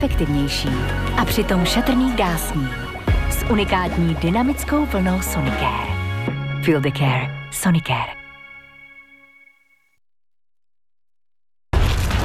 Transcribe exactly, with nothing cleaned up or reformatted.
efektivnější a přitom šetrný k dásním. S unikátní dynamickou vlnou Sonicare. Feel the care. Sonicare.